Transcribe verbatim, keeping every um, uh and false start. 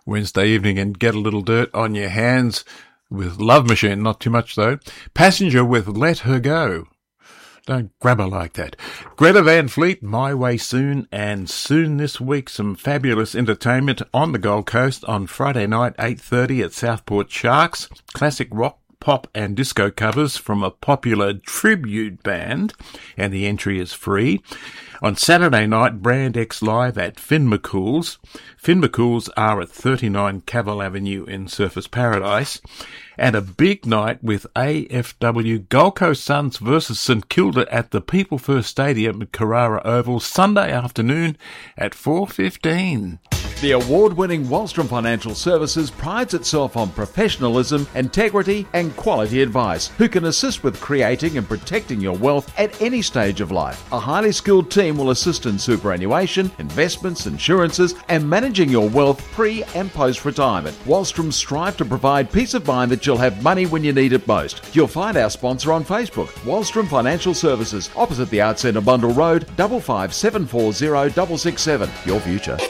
Wednesday evening and get a little dirt on your hands with Love Machine, not too much though. Passenger with Let Her Go. Don't grab her like that. Greta Van Fleet, My Way Soon, and soon this week some fabulous entertainment on the Gold Coast on Friday night, eight thirty at Southport Sharks. Classic rock, pop and disco covers from a popular tribute band, and the entry is free. On Saturday night, Brand X Live at Finn McCool's. Finn McCool's are at thirty-nine Cavill Avenue in Surfers Paradise. And a big night with A F W Gold Coast Suns versus St Kilda at the People First Stadium at Carrara Oval Sunday afternoon at four fifteen. The award-winning Wallstrom Financial Services prides itself on professionalism, integrity and quality advice, who can assist with creating and protecting your wealth at any stage of life. A highly skilled team will assist in superannuation, investments, insurances and managing your wealth pre- and post-retirement. Wallstrom strive to provide peace of mind that you'll have money when you need it most. You'll find our sponsor on Facebook, Wallstrom Financial Services, opposite the Arts Centre, Bundle Road, five five seven four zero six six seven. Your future.